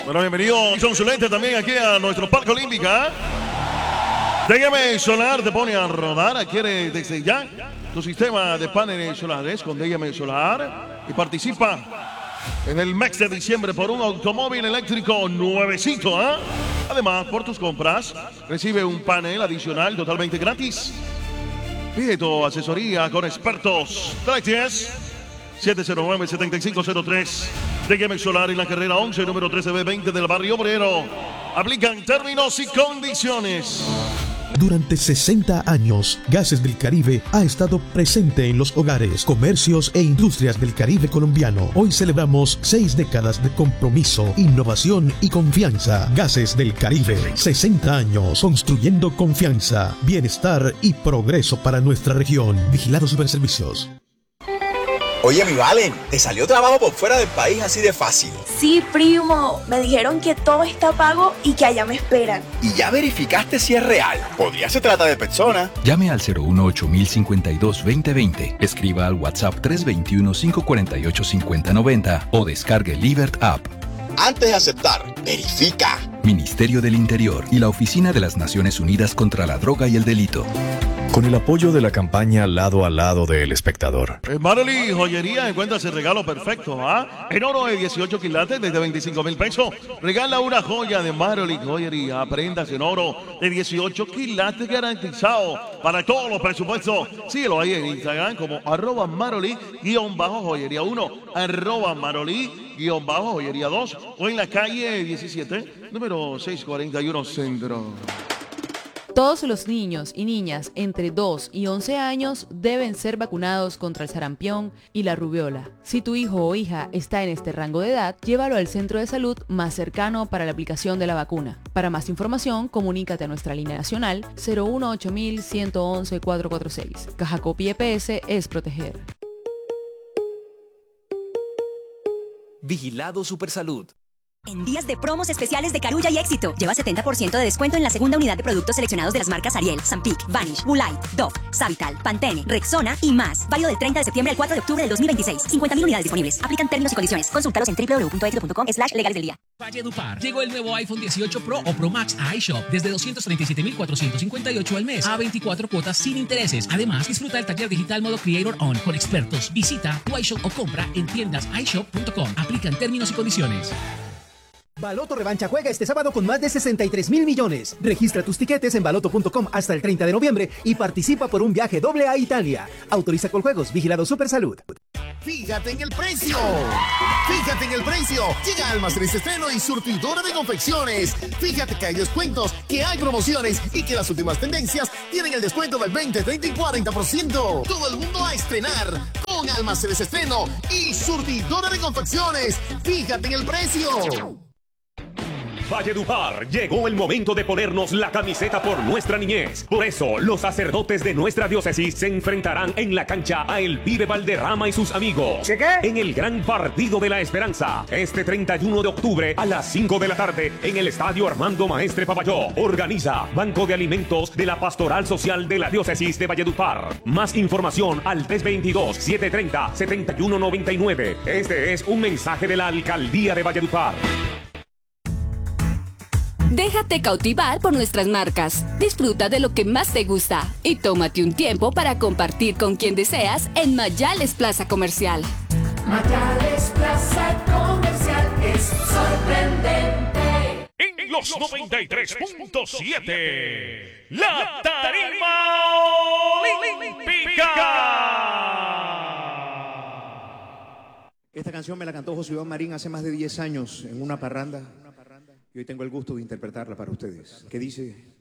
Bueno, bienvenido John Zulente también aquí a nuestro Parque Olímpica. DGM Solar te pone a rodar. Adquiere desde ya tu sistema de paneles solares con DGM Solar y participa en el mes de diciembre por un automóvil eléctrico nuevecito. Además, por tus compras, recibe un panel adicional totalmente gratis. Pide tu asesoría con expertos. 310-709-7503. DGM Solar en la carrera 11, número 13B20 del barrio obrero. Aplican términos y condiciones. Durante 60 años, Gases del Caribe ha estado presente en los hogares, comercios e industrias del Caribe colombiano. Hoy celebramos 6 décadas de compromiso, innovación y confianza. Gases del Caribe, 60 años construyendo confianza, bienestar y progreso para nuestra región. Vigilado Superservicios. Oye, mi Valen, ¿te salió trabajo por fuera del país así de fácil? Sí, primo. Me dijeron que todo está pago y que allá me esperan. ¿Y ya verificaste si es real? Podría se trata de persona. Llame al 018-052-2020. Escriba al WhatsApp 321-548-5090 o descargue Libert App. Antes de aceptar, verifica. Ministerio del Interior y la Oficina de las Naciones Unidas contra la Droga y el Delito. Con el apoyo de la campaña Lado a Lado del Espectador. En Maroli Joyería encuentras el regalo perfecto, En oro de 18 quilates desde 25,000 pesos. Regala una joya de Maroli Joyería. Prendas en oro de 18 quilates garantizado para todos los presupuestos. Síguelo ahí en Instagram como @Maroli_joyería 1, @Maroli_joyería 2 o en la calle 17, número 641 Centro. Todos los niños y niñas entre 2 y 11 años deben ser vacunados contra el sarampión y la rubiola. Si tu hijo o hija está en este rango de edad, llévalo al centro de salud más cercano para la aplicación de la vacuna. Para más información, comunícate a nuestra línea nacional 018-111-446. Caja Copy EPS es proteger. Vigilado Supersalud. En días de promos especiales de Carulla y Éxito, lleva 70% de descuento en la segunda unidad de productos seleccionados de las marcas Ariel, Sampic, Vanish, Bulite, Dove, Savital, Pantene, Rexona y más. Válido del 30 de septiembre al 4 de octubre del 2026. 50.000 unidades disponibles. Aplican términos y condiciones. Consúltalos en www.exito.com/legales del día. Valledupar. Llegó el nuevo iPhone 18 Pro o Pro Max a iShop desde 237.458 al mes a 24 cuotas sin intereses. Además, disfruta el taller digital modo Creator On con expertos. Visita tu iShop o compra en tiendas iShop.com. Aplican términos y condiciones. Baloto Revancha juega este sábado con más de 63,000 millones. Registra tus tiquetes en baloto.com hasta el 30 de noviembre y participa por un viaje doble a Italia. Autoriza Coljuegos, vigilado Supersalud. Fíjate en el precio. Fíjate en el precio. Llega Almacenes Estreno y surtidora de confecciones. Fíjate que hay descuentos, que hay promociones y que las últimas tendencias tienen el descuento del 20, 30 y 40%. Todo el mundo a estrenar con Almacenes Estreno y surtidora de confecciones. Fíjate en el precio. Valledupar, llegó el momento de ponernos la camiseta por nuestra niñez. Por eso, los sacerdotes de nuestra diócesis se enfrentarán en la cancha a Elvire Valderrama y sus amigos. ¿Qué? En el Gran Partido de la Esperanza, este 31 de octubre a las 5 de la tarde en el Estadio Armando Maestre Papayó. Organiza Banco de Alimentos de la Pastoral Social de la Diócesis de Valledupar. Más información al 322-730-7199. Este es un mensaje de la Alcaldía de Valledupar. Déjate cautivar por nuestras marcas. Disfruta de lo que más te gusta y tómate un tiempo para compartir con quien deseas en Mayales Plaza Comercial. Mayales Plaza Comercial es sorprendente. En los 93.7, la Tarima Olímpica. Esta canción me la cantó José Iván Marín hace más de 10 años en una parranda. Y hoy tengo el gusto de interpretarla para ustedes. Que dice...